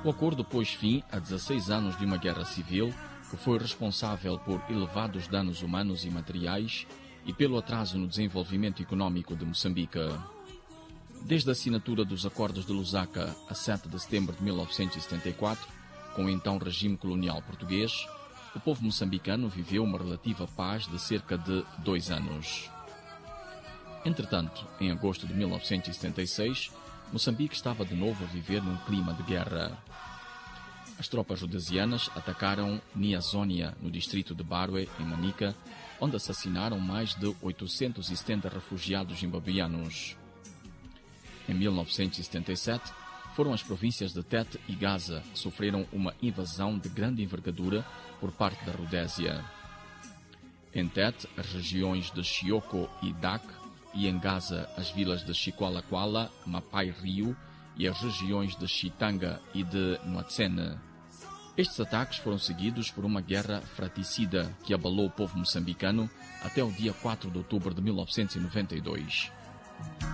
O acordo pôs fim a 16 anos de uma guerra civil que foi responsável por elevados danos humanos e materiais e pelo atraso no desenvolvimento econômico de Moçambique. Desde a assinatura dos Acordos de Lusaka a 7 de setembro de 1974, com o então regime colonial português, o povo moçambicano viveu uma relativa paz de cerca de 2 anos. Entretanto, em agosto de 1976, Moçambique estava de novo a viver num clima de guerra. As tropas rhodesianas atacaram Niazônia, no distrito de Barwe, em Manica, onde assassinaram mais de 870 refugiados zimbabuianos. Em 1977, foram as províncias de Tete e Gaza que sofreram uma invasão de grande envergadura por parte da Rodésia. Em Tete, as regiões de Chioko e Dak, e em Gaza, as vilas de Chiqualaquala, Mapai Rio e as regiões de Chitanga e de Nuatsene. Estes ataques foram seguidos por uma guerra fratricida que abalou o povo moçambicano até o dia 4 de outubro de 1992.